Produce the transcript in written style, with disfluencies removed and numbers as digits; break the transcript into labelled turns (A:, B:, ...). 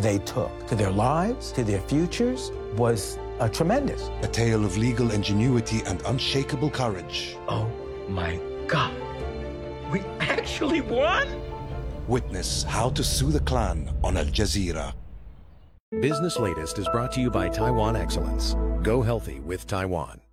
A: they took to their lives, to their futures, was tremendous.
B: A tale of legal ingenuity and unshakable courage.
C: Oh my God. We actually won?
B: Witness How to Sue the Klan on Al Jazeera.
D: Business Latest is brought to you by Taiwan Excellence. Go healthy with Taiwan.